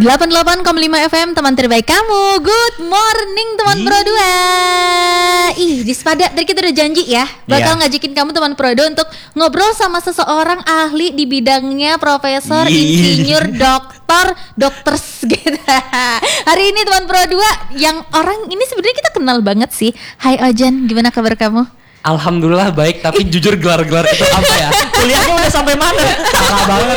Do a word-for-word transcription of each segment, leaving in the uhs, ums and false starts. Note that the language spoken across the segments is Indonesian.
delapan puluh delapan koma lima F M, teman terbaik kamu. Good morning teman Pro dua. Ih, Dispada, tadi kita udah janji ya bakal yeah. ngajakin kamu teman Pro dua untuk ngobrol sama seseorang ahli di bidangnya, profesor, yeah. insinyur, doktor, dokters gitu. Hari ini teman Pro dua yang orang ini sebenarnya kita kenal banget sih. Hai Ojan, gimana kabar kamu? Alhamdulillah baik, tapi jujur gelar-gelar itu apa ya? Kuliahnya udah sampai mana? Parah banget.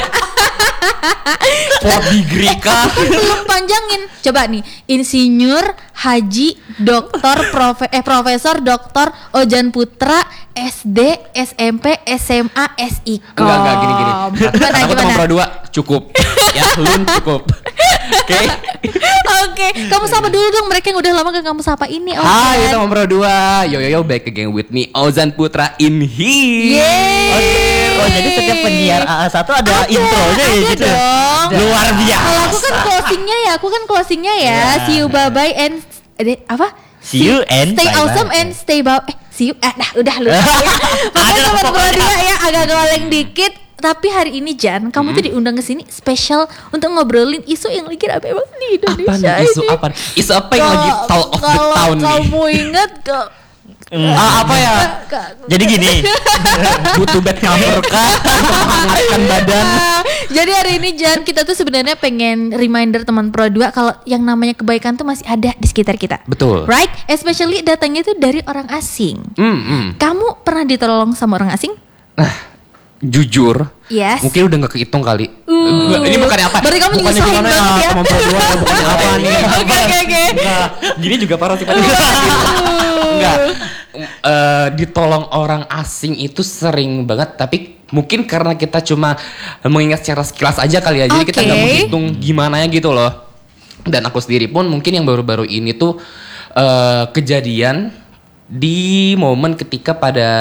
Port degree kah? Belum panjangin. Coba nih, insinyur, haji, doktor, profe- eh profesor, doktor Ojan Putra, S D, S M P, S M A, S I K O M. Enggak, enggak gini-gini. Gimana, aku teman Pro dua cukup. Ya, Lun cukup. Oke. Okay. Oke, okay. Kamu sapa dulu dong mereka yang udah lama gak kamu sapa ini. Ozan. Hai teman Pro dua. Yo yo yo, back again with me Ozan Putra in here. Yeay. Okay. Oh, jadi setiap penyiar A A satu ada, ada intronya ya gitu. Dong. Luar biasa. Kalau aku kan closingnya ya, aku kan closingnya ya. Yeah. See you, bye bye and eh, apa? See you and stay bye-bye. awesome and stay bye. Eh, see you. Eh, dah udah lu. Makanya teman Pro dua ya agak ngoleng dikit. Tapi hari ini Jan, kamu hmm. tuh diundang ke sini spesial untuk ngobrolin isu yang lagi rame banget di Indonesia. Apa nih isu ini. apa? Isu apa yang lagi talk of the town nih? Kalau kamu ingat ke Hmm. Ah, apa ya? Jadi gini, butuh bed cover kah? Menghangatkan badan. Jadi hari ini Jan, kita tuh sebenarnya pengen reminder teman Pro dua kalau yang namanya kebaikan tuh masih ada di sekitar kita. Betul. Right? Especially datangnya tuh dari orang asing. Mm, mm. Kamu pernah ditolong sama orang asing? Nah, jujur, yes. mungkin udah gak kehitung kali. Uh. Ini bukannya apa? Berarti kamu bukannya nyusahin gimana banget ya? teman Pro dua, bukannya apa nih? Oke oke oke. Gini juga parah sih. Enggak. Uh, ditolong orang asing itu sering banget, tapi mungkin karena kita cuma mengingat secara sekilas aja kali ya, jadi okay. kita nggak menghitung gimana ya gitu loh. Dan aku sendiri pun mungkin yang baru-baru ini tuh uh, kejadian di momen ketika pada